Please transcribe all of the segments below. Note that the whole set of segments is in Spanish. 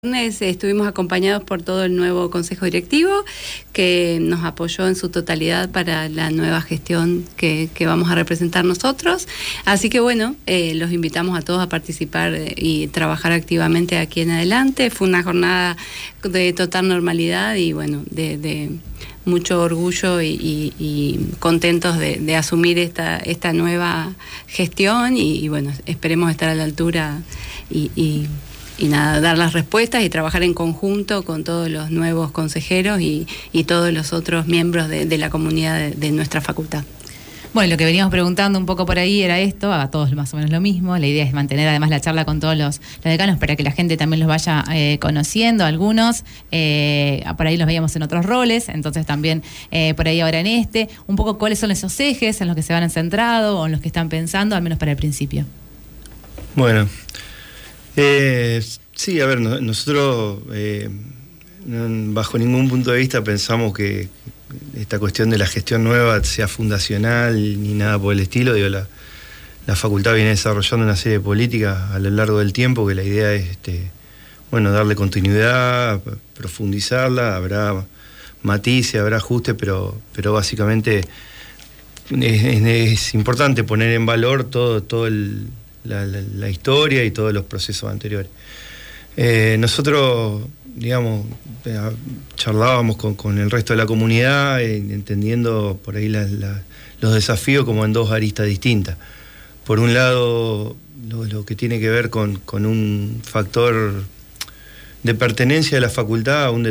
Estuvimos acompañados por todo el nuevo Consejo Directivo que nos apoyó en su totalidad para la nueva gestión que vamos a representar nosotros. Así que bueno, los invitamos a todos a participar y trabajar activamente aquí en adelante. Fue una jornada de total normalidad y bueno, de mucho orgullo y contentos de asumir esta nueva gestión y bueno, esperemos estar a la altura y nada, dar las respuestas y trabajar en conjunto con todos los nuevos consejeros y todos los otros miembros de la comunidad de nuestra facultad. Bueno, lo que veníamos preguntando un poco por ahí era esto, a todos más o menos lo mismo. La idea es mantener además la charla con todos los decanos para que la gente también los vaya conociendo, algunos. Por ahí los veíamos en otros roles, entonces también por ahí ahora en un poco cuáles son esos ejes en los que se van centrado o en los que están pensando, al menos para el principio. Bueno, sí, a ver, nosotros bajo ningún punto de vista pensamos que esta cuestión de la gestión nueva sea fundacional ni nada por el estilo. Digo, la facultad viene desarrollando una serie de políticas a lo largo del tiempo que la idea es bueno, darle continuidad, profundizarla, habrá matices, habrá ajustes, pero básicamente es importante poner en valor todo la historia y todos los procesos anteriores. Nosotros, digamos, charlábamos con el resto de la comunidad, entendiendo por ahí los desafíos como en dos aristas distintas. Por un lado, lo que tiene que ver con un factor de pertenencia de la facultad a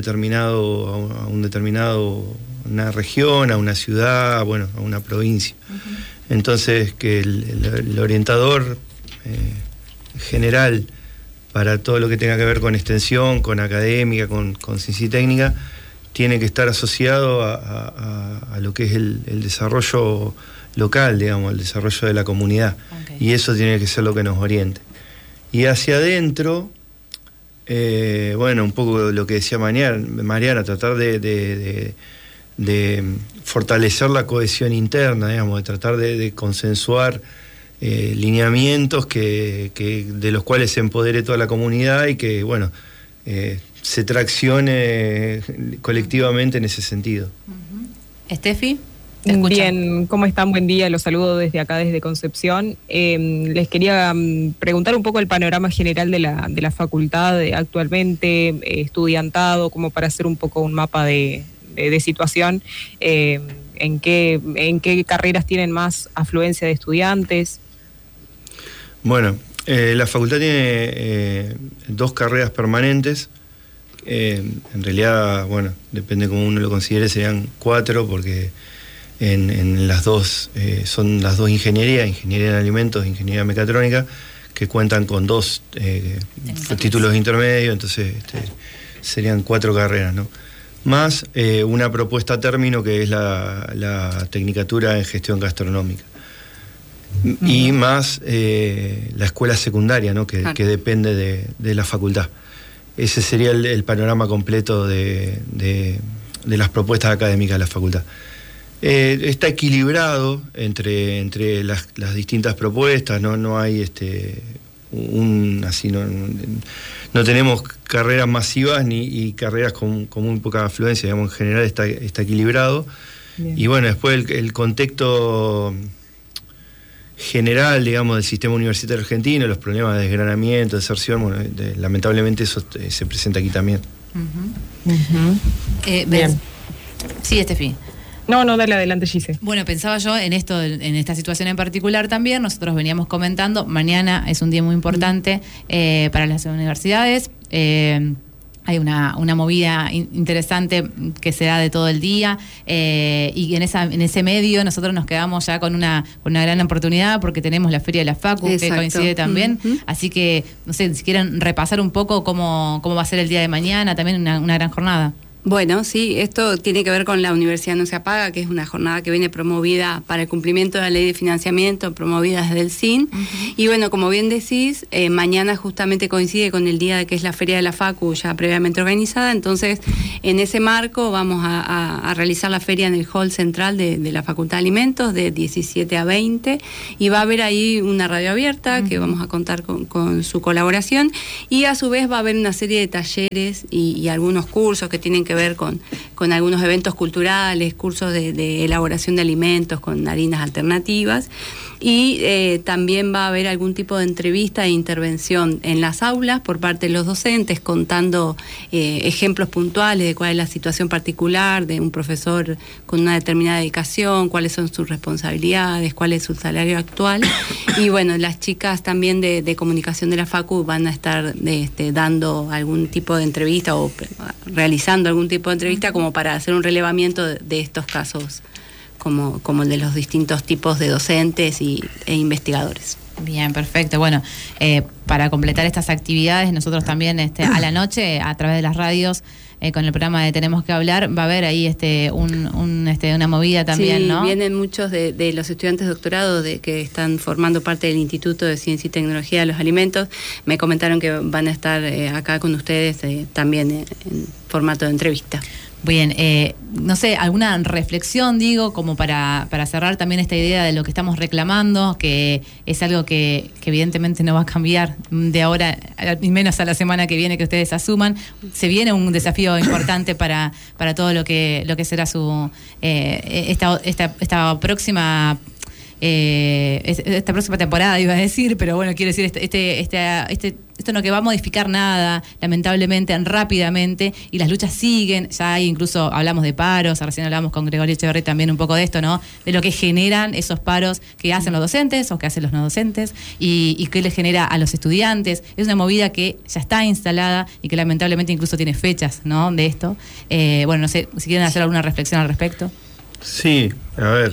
una región, a una ciudad, bueno, a una provincia. Uh-huh. Entonces, que el orientador general para todo lo que tenga que ver con extensión, con académica, con ciencia y técnica, tiene que estar asociado a lo que es el desarrollo local, digamos, el desarrollo de la comunidad. Okay. Y eso tiene que ser lo que nos oriente. Y hacia adentro, bueno, un poco lo que decía Mariana, tratar de fortalecer la cohesión interna, digamos, de tratar de consensuar lineamientos de los cuales se empodere toda la comunidad y que, bueno, se traccione colectivamente en ese sentido. Uh-huh. Estefi, bien, ¿cómo están? Buen día, los saludo desde acá, desde Concepción. Les quería preguntar un poco el panorama general de la facultad actualmente, estudiantado, como para hacer un poco un mapa de situación, en qué carreras tienen más afluencia de estudiantes. Bueno, la facultad tiene dos carreras permanentes. En realidad, bueno, depende cómo uno lo considere, serían 4, porque en las dos son las dos ingeniería en alimentos, ingeniería mecatrónica, que cuentan con 2 títulos intermedios, entonces serían 4 carreras, ¿no? Más una propuesta a término que es la Tecnicatura en Gestión Gastronómica. Uh-huh. Y más la escuela secundaria, ¿no? que depende de la facultad. Ese sería el panorama completo de las propuestas académicas de la facultad. Está equilibrado entre las distintas propuestas, no hay no tenemos carreras masivas y carreras con muy poca afluencia, digamos, en general está equilibrado. Bien. Y bueno, después el contexto general, digamos, del sistema universitario argentino, los problemas de desgranamiento, deserción, bueno, lamentablemente eso se presenta aquí también. Uh-huh. Uh-huh. Bien. Sí, Estefi. No, dale adelante, Gise. Bueno, pensaba yo en esta situación en particular también. Nosotros veníamos comentando, mañana es un día muy importante para las universidades. Hay una movida interesante que se da de todo el día y en ese medio nosotros nos quedamos ya con una gran oportunidad porque tenemos la Feria de la Facu. Exacto. Que coincide también. Uh-huh. Así que, no sé, si quieren repasar un poco cómo va a ser el día de mañana, también una gran jornada. Bueno, sí, esto tiene que ver con la Universidad No Se Apaga, que es una jornada que viene promovida para el cumplimiento de la ley de financiamiento, promovida desde el CIN. Y bueno, como bien decís, mañana justamente coincide con el día de que es la Feria de la Facu, ya previamente organizada. Entonces, en ese marco vamos a realizar la feria en el hall central de la Facultad de Alimentos de 17 a 20. Y va a haber ahí una radio abierta que vamos a contar con su colaboración. Y a su vez va a haber una serie de talleres y algunos cursos que tienen que ver con algunos eventos culturales, cursos de elaboración de alimentos con harinas alternativas, y también va a haber algún tipo de entrevista e intervención en las aulas por parte de los docentes, contando ejemplos puntuales de cuál es la situación particular de un profesor con una determinada dedicación, cuáles son sus responsabilidades, cuál es su salario actual. Y bueno, las chicas también de comunicación de la Facu van a estar dando algún tipo de entrevista o realizando algún tipo de entrevista como para hacer un relevamiento de estos casos, como el de los distintos tipos de docentes e investigadores. Bien, perfecto. Bueno, para completar estas actividades, nosotros también a la noche, a través de las radios, con el programa de Tenemos que Hablar, va a haber ahí una movida también, sí, ¿no? Vienen muchos de los estudiantes de doctorado que están formando parte del Instituto de Ciencia y Tecnología de los Alimentos. Me comentaron que van a estar acá con ustedes también en formato de entrevista. Bien, no sé, alguna reflexión, digo, como para cerrar también esta idea de lo que estamos reclamando, que es algo que evidentemente no va a cambiar de ahora, y menos a la semana que viene que ustedes asuman. Se viene un desafío importante para todo lo que será esta próxima temporada, iba a decir, pero bueno, quiero decir, esto no que va a modificar nada, lamentablemente, rápidamente, y las luchas siguen. Ya hay, incluso hablamos de paros, recién hablamos con Gregorio Echeverri también un poco de esto, ¿no? De lo que generan esos paros que hacen los docentes o que hacen los no docentes y qué les genera a los estudiantes. Es una movida que ya está instalada y que lamentablemente incluso tiene fechas, ¿no? De esto. Bueno, no sé si quieren hacer alguna reflexión al respecto. Sí, a ver,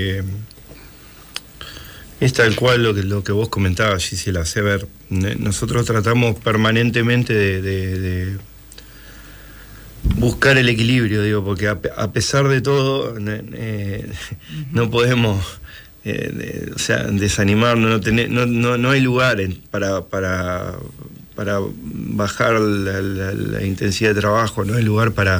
es tal cual lo que vos comentabas, Gisela. A ver, nosotros tratamos permanentemente de buscar el equilibrio, digo, porque a pesar de todo no podemos desanimarnos, no hay lugar para bajar la intensidad de trabajo, no hay lugar para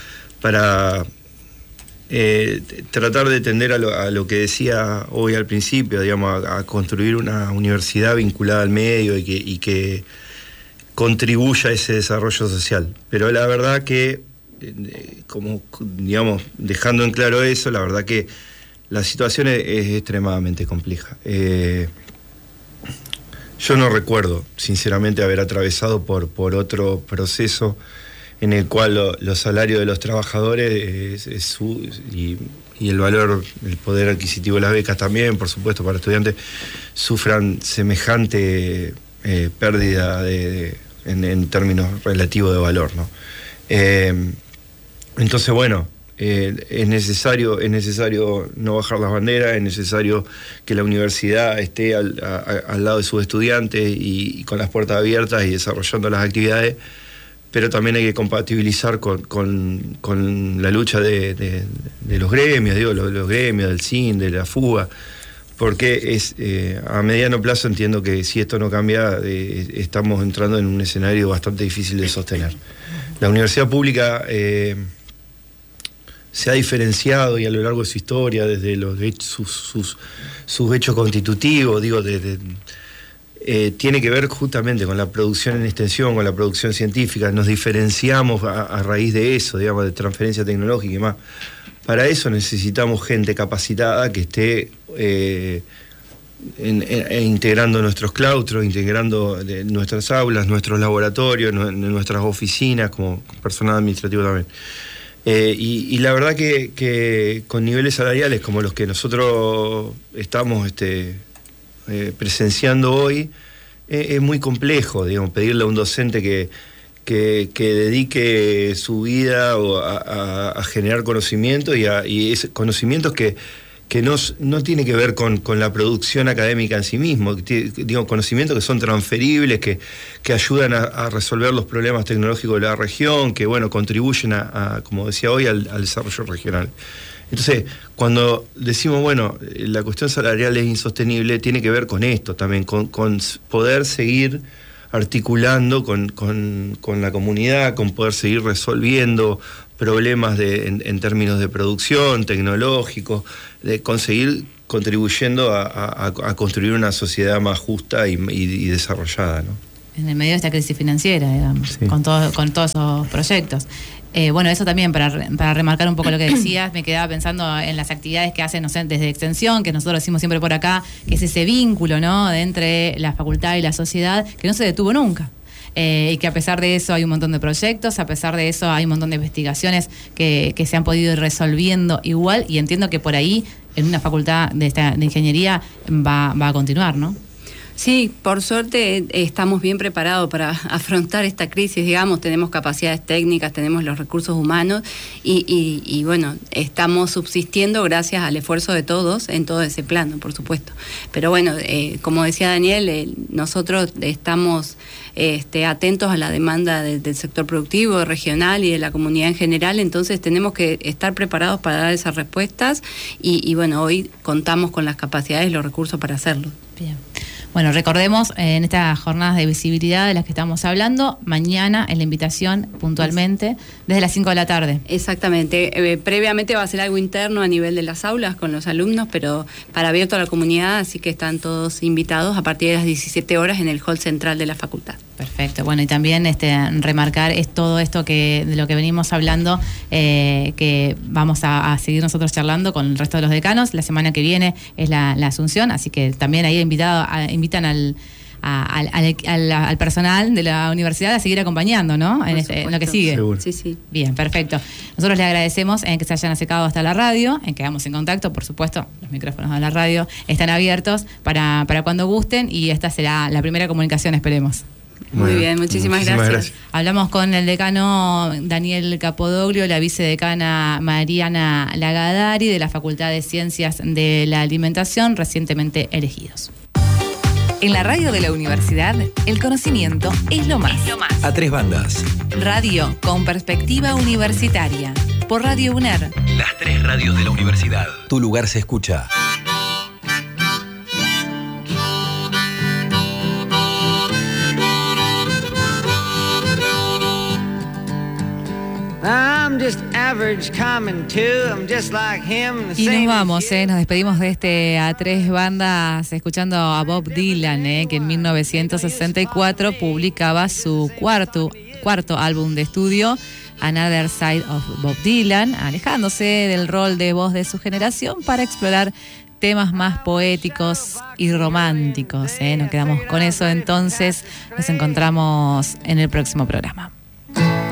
tratar de tender a lo que decía hoy al principio, digamos, a construir una universidad vinculada al medio y que contribuya a ese desarrollo social. Pero la verdad que, como digamos, dejando en claro eso, la verdad que la situación es extremadamente compleja. Yo no recuerdo, sinceramente, haber atravesado por otro proceso en el cual los salarios de los trabajadores y el valor, el poder adquisitivo de las becas también, por supuesto, para estudiantes, sufran semejante pérdida en términos relativos de valor, ¿no? Entonces, bueno, es necesario no bajar las banderas, es necesario que la universidad esté al lado de sus estudiantes y con las puertas abiertas y desarrollando las actividades. Pero también hay que compatibilizar con la lucha de los gremios, digo, los gremios, del CIN, de la FUBA, porque a mediano plazo entiendo que si esto no cambia, estamos entrando en un escenario bastante difícil de sostener. La universidad pública se ha diferenciado y a lo largo de su historia, desde sus hechos constitutivos, digo, tiene que ver justamente con la producción en extensión, con la producción científica. Nos diferenciamos a raíz de eso, digamos, de transferencia tecnológica y más. Para eso necesitamos gente capacitada que esté integrando nuestros claustros, integrando nuestras aulas, nuestros laboratorios, nuestras oficinas, como personal administrativo también. Y la verdad que con niveles salariales como los que nosotros estamos presenciando hoy, es muy complejo, digamos, pedirle a un docente que dedique su vida a generar conocimiento y conocimientos que que no tiene que ver con la producción académica en sí mismo, digo, conocimientos que son transferibles, que ayudan a resolver los problemas tecnológicos de la región, que bueno, contribuyen como decía hoy, al desarrollo regional. Entonces, cuando decimos, bueno, la cuestión salarial es insostenible, tiene que ver con esto también, con poder seguir articulando con la comunidad, con poder seguir resolviendo problemas en términos de producción, tecnológicos, de conseguir contribuyendo a construir una sociedad más justa y desarrollada, ¿no? En el medio de esta crisis financiera, digamos, sí, con todos esos proyectos. Bueno, eso también, para remarcar un poco lo que decías, me quedaba pensando en las actividades que hacen, no sé, desde Extensión, que nosotros decimos siempre por acá, que es ese vínculo, ¿no?, de entre la facultad y la sociedad, que no se detuvo nunca. Y que a pesar de eso hay un montón de proyectos, a pesar de eso hay un montón de investigaciones que se han podido ir resolviendo igual, y entiendo que por ahí, en una facultad de ingeniería, va a continuar, ¿no? Sí, por suerte estamos bien preparados para afrontar esta crisis, digamos, tenemos capacidades técnicas, tenemos los recursos humanos y bueno, estamos subsistiendo gracias al esfuerzo de todos en todo ese plano, por supuesto. Pero bueno, como decía Daniel, nosotros estamos atentos a la demanda del sector productivo, regional y de la comunidad en general, entonces tenemos que estar preparados para dar esas respuestas y bueno, hoy contamos con las capacidades y los recursos para hacerlo. Bien. Bueno, recordemos, en estas jornadas de visibilidad de las que estamos hablando, mañana es la invitación puntualmente desde las 5 de la tarde. Exactamente. Previamente va a ser algo interno a nivel de las aulas con los alumnos, pero para abierto a la comunidad, así que están todos invitados a partir de las 17 horas en el hall central de la facultad. Perfecto. Bueno, y también remarcar todo esto de lo que venimos hablando, que vamos a seguir nosotros charlando con el resto de los decanos. La semana que viene es la Asunción, así que también ahí invitan al personal de la universidad a seguir acompañando, ¿no? En lo que sigue. Seguro. Sí. Bien, perfecto. Nosotros le agradecemos que se hayan acercado hasta la radio, en que quedamos en contacto, por supuesto, los micrófonos de la radio están abiertos para cuando gusten, y esta será la primera comunicación, esperemos. Muy bien, muchísimas gracias. Hablamos con el decano Daniel Capodoglio, la vicedecana Mariana Lagadari de la Facultad de Ciencias de la Alimentación, recientemente elegidos. En la radio de la universidad, el conocimiento es lo más. A tres bandas. Radio con perspectiva universitaria. Por Radio UNER. Las tres radios de la universidad. Tu lugar se escucha. Y nos vamos, nos despedimos de a tres bandas escuchando a Bob Dylan, que en 1964 publicaba su cuarto álbum de estudio, Another Side of Bob Dylan, alejándose del rol de voz de su generación para explorar temas más poéticos y románticos. Nos quedamos con eso, entonces nos encontramos en el próximo programa.